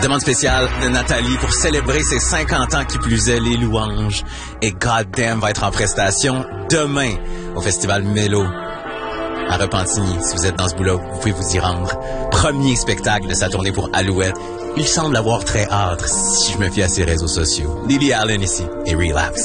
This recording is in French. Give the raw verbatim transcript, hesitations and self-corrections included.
Demande spéciale de Nathalie pour célébrer ses cinquante ans qui plus est, les louanges. Et Goddamn va être en prestation demain au Festival Mélo à Repentigny. Si vous êtes dans ce bout-là, vous pouvez vous y rendre. Premier spectacle de sa tournée pour Alouette. Il semble avoir très hâte si je me fie à ses réseaux sociaux. Lily Allen ici et Relapse.